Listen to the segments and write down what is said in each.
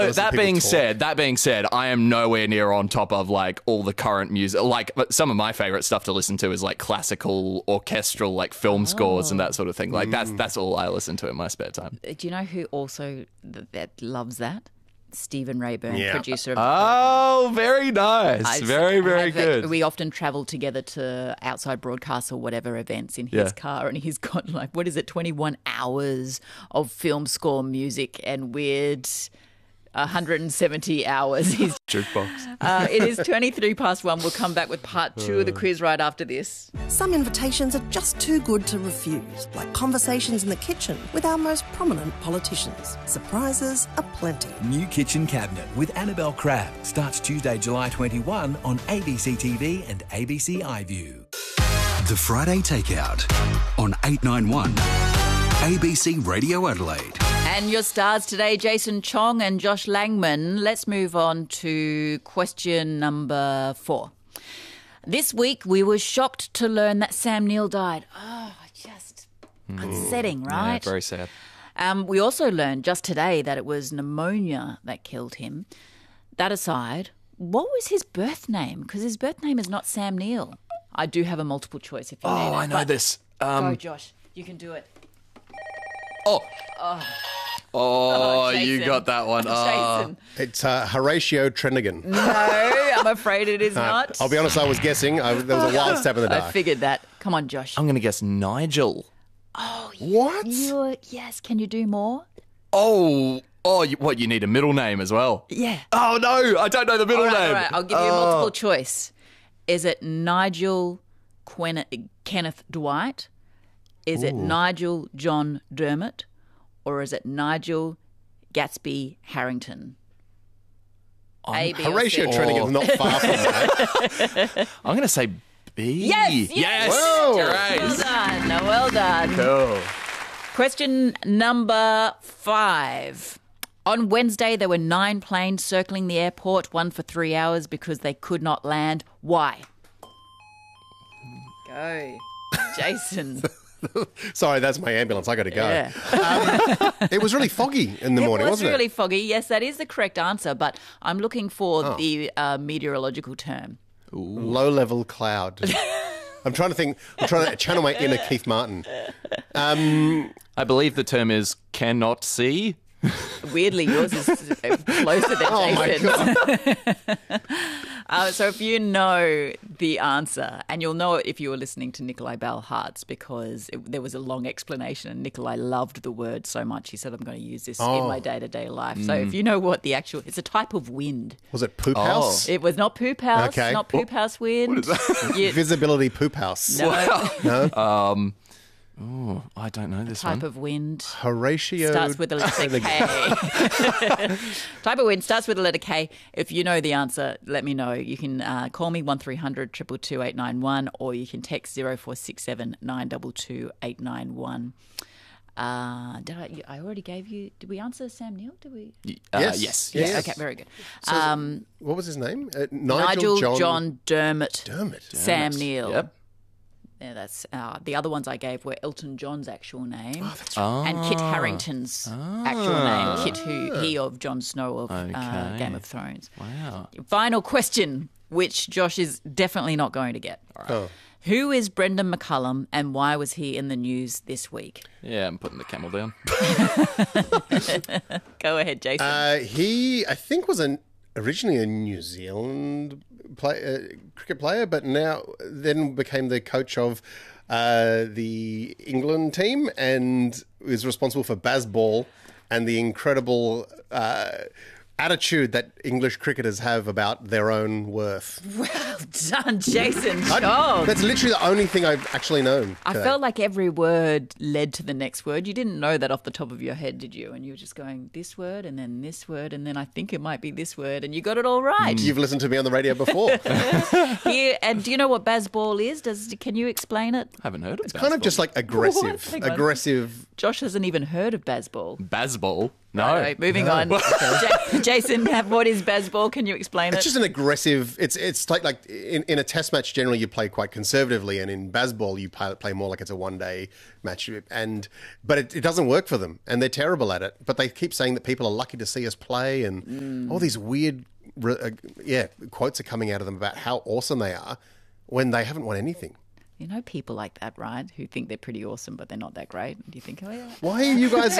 But that being said, I am nowhere near on top of like all the current music. Like some of my favorite stuff to listen to is like classical, orchestral, like film scores and that sort of thing. Like that's all I listen to in my spare time. Do you know who also that loves that? Stephen Rayburn, producer of the Oh, very nice. Very good. We often travel together to outside broadcasts or whatever events in his car, and he's got 21 hours of film score music and weird 170 hours. He's jukebox. It is 23 past 1. We'll come back with part 2 of the quiz right after this. Some invitations are just too good to refuse, like conversations in the kitchen with our most prominent politicians. Surprises aplenty. New Kitchen Cabinet with Annabelle Crabb starts Tuesday, July 21 on ABC TV and ABC iView. The Friday Takeout on 891 ABC Radio Adelaide. And your stars today, Jason Chong and Josh Langman. Let's move on to question number 4. This week, we were shocked to learn that Sam Neill died. Oh, just upsetting, right? Yeah, very sad. We also learned just today that it was pneumonia that killed him. That aside, what was his birth name? Because his birth name is not Sam Neill. I do have a multiple choice if you need it. Oh, I know this. Go, Josh. You can do it. Oh, you Jason. got that one. Jason. It's Horatio Trennigan. No, I'm afraid it is not. I'll be honest, I was guessing. There was a wild stab in the dark. I figured that. Come on, Josh. I'm going to guess Nigel. What? Yes, can you do more? What, you need a middle name as well? Yeah. Oh, no, I don't know the middle name. All right, I'll give you a multiple choice. Is it Nigel Kenneth Dwight? Is it Nigel John Dermott? Or is it Nigel Gatsby Harrington? A, B, Horatio or C? Trennigan's not far from that. I'm going to say B. Yes. Whoa. Great. Well done. Cool. Question number 5. On Wednesday, there were 9 planes circling the airport, 1 for 3 hours because they could not land. Why? Go. Jason. Sorry, that's my ambulance. I got to go. Yeah. It was really foggy in the morning, wasn't it? It was really it? foggy. Yes, that is the correct answer, but I'm looking for the meteorological term. Low-level cloud. I'm trying to think. I'm trying to channel my inner Keith Martin. I believe the term is cannot see. Weirdly, yours is closer than Oh, my Jason's. So if you know the answer, and you'll know it if you were listening to Nikolai Balhartz, because there was a long explanation, and Nikolai loved the word so much, he said, I'm going to use this in my day-to-day life. So if you know what it's a type of wind. Was it poop house? It was not poop house, Okay. not poop house wind. Visibility poop house. No, I don't know this type one. of wind. Horatio Starts with the letter K. Type of wind starts with the letter K. If you know the answer, let me know. You can call me 1300 222 891, or you can text 0467 922 891. I already gave you. Did we answer Sam Neill? Did we? Yes. Okay, very good. What was his name? Nigel John Dermott. Dermott. Sam Neill. Yep. Yeah, that's the other ones I gave were Elton John's actual name and Kit Harington's actual name. Kit, he of Jon Snow of Game of Thrones. Wow. Final question, which Josh is definitely not going to get. All right. Who is Brendan McCullum, and why was he in the news this week? Yeah, I'm putting the camel down. Go ahead, Jason. He, I think, was originally a New Zealand cricket player, but then became the coach of the England team and is responsible for Bazball and the incredible attitude that English cricketers have about their own worth. Well done, Jason Chong. That's literally the only thing I've actually known. I felt like every word led to the next word. You didn't know that off the top of your head, did you? And you were just going this word and then this word and then I think it might be this word, and you got it all right. You've listened to me on the radio before. And do you know what Bazball is? Can you explain it? I haven't heard of It's kind of just like aggressive. Hang on. Aggressive. Josh hasn't even heard of Bazball. Bazball. No. Right, moving on. Jason, what is Bazball? Can you explain It's it? just an aggressive. It's like in a test match. Generally, you play quite conservatively, and in Bazball, you play more like it's a one-day match. But it doesn't work for them, and they're terrible at it. But they keep saying that people are lucky to see us play, and all these weird, quotes are coming out of them about how awesome they are when they haven't won anything. You know people like that, right? Who think they're pretty awesome, but they're not that great. Do you think, oh yeah? Why are you guys?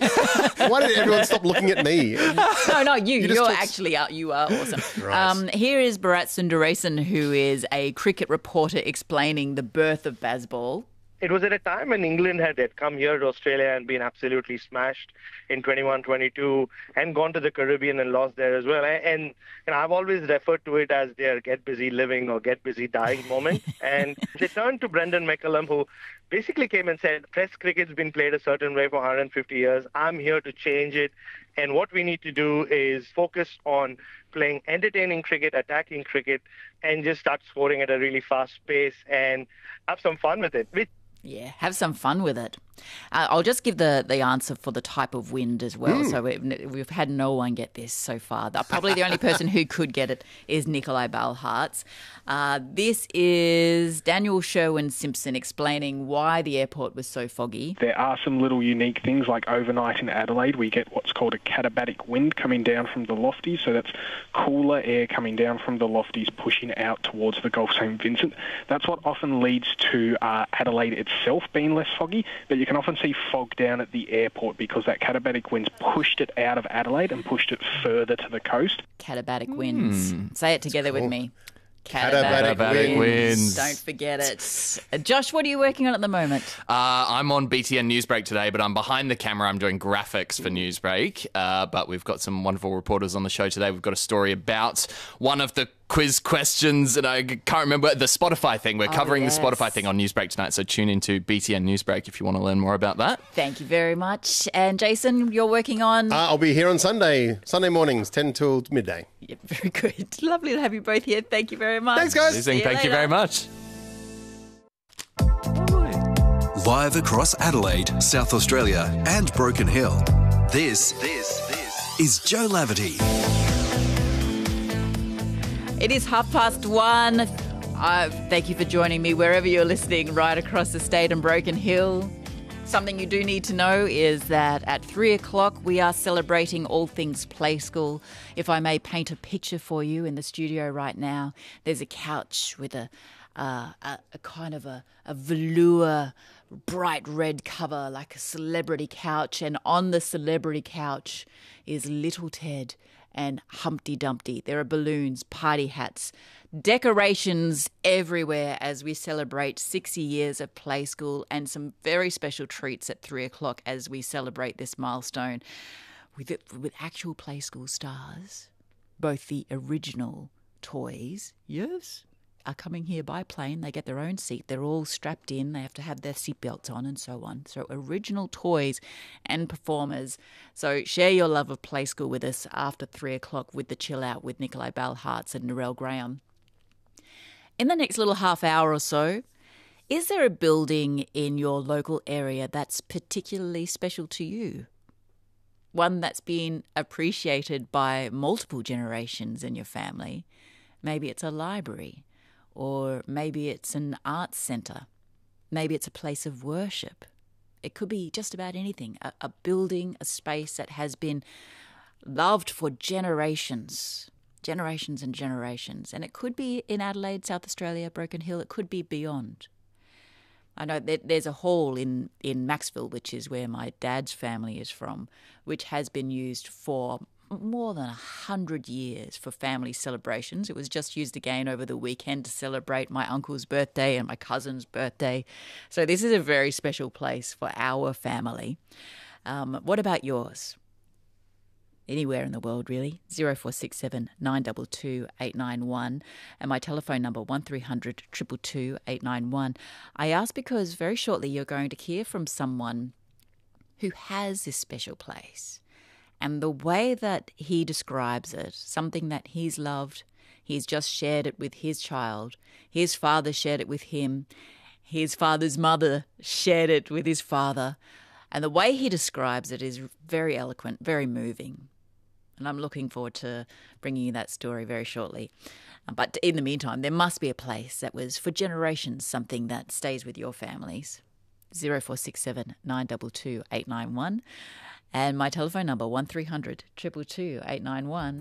Why did everyone stop looking at me? No, you. just You're talk- actually you are awesome. Right. Here is Bharat Sundaresan, who is a cricket reporter, explaining the birth of Bazball. It was at a time when England had come here to Australia and been absolutely smashed in 21-22 and gone to the Caribbean and lost there as well. And I've always referred to it as their get busy living or get busy dying moment. And they turned to Brendan McCullum, who basically came and said, Test cricket's been played a certain way for 150 years. I'm here to change it. And what we need to do is focus on playing entertaining cricket, attacking cricket, and just start scoring at a really fast pace and have some fun with it. Yeah, have some fun with it. I'll just give the answer for the type of wind as well. So we've had no one get this so far. Probably the only person who could get it is Nikolai Balharts. This is Daniel Sherwin-Simpson explaining why the airport was so foggy. There are some little unique things, like overnight in Adelaide we get what's called a katabatic wind coming down from the lofties, so that's cooler air coming down from the lofties pushing out towards the Gulf St Vincent. That's what often leads to Adelaide itself being less foggy, but you can often see fog down at the airport because that katabatic wind's pushed it out of Adelaide and pushed it further to the coast. Katabatic winds. Say it together with me. Katabatic winds. Don't forget it. Josh, what are you working on at the moment? I'm on BTN Newsbreak today, but I'm behind the camera. I'm doing graphics for Newsbreak. But we've got some wonderful reporters on the show today. We've got a story about one of the quiz questions, and I can't remember the Spotify thing. We're covering the Spotify thing on Newsbreak tonight, so tune into BTN Newsbreak if you want to learn more about that. Thank you very much. And Jason, you're working on... I'll be here on Sunday mornings, 10 till midday. Yeah, very good. Lovely to have you both here. Thank you very much. Thanks, guys. Amazing. Thank you very much. Live across Adelaide, South Australia, and Broken Hill. This is Joe Laverty. It is 1:30. Thank you for joining me wherever you're listening, right across the state and Broken Hill. Something you do need to know is that at 3 o'clock we are celebrating all things Play School. If I may paint a picture for you in the studio right now, there's a couch with a kind of a velour, bright red cover like a celebrity couch, and on the celebrity couch is Little Ted and Humpty Dumpty. There are balloons, party hats, decorations everywhere as we celebrate 60 years of Play School, and some very special treats at 3 o'clock as we celebrate this milestone with actual Play School stars. Both the original toys, yes, are coming here by plane. They get their own seat. They're all strapped in. They have to have their seatbelts on and so on. So original toys and performers. So share your love of Play School with us after 3 o'clock with the Chill Out with Nikolai Balharts and Narelle Graham. In the next little half hour or so, is there a building in your local area that's particularly special to you? One that's been appreciated by multiple generations in your family? Maybe it's a library. Or maybe it's an arts centre. Maybe it's a place of worship. It could be just about anything. A building, a space that has been loved for generations and generations. And it could be in Adelaide, South Australia, Broken Hill. It could be beyond. I know that there's a hall in Maxville, which is where my dad's family is from, which has been used for more than 100 years for family celebrations. It was just used again over the weekend to celebrate my uncle's birthday and my cousin's birthday. So this is a very special place for our family. What about yours? Anywhere in the world, really. 0467 922 891 and my telephone number 1300 222 891. I ask because very shortly you're going to hear from someone who has this special place. And the way that he describes it, something that he's loved, he's just shared it with his child. His father shared it with him. His father's mother shared it with his father. And the way he describes it is very eloquent, very moving. And I'm looking forward to bringing you that story very shortly. But in the meantime, there must be a place that was for generations something that stays with your families. 0467 922 891. And my telephone number, 1300 222 891.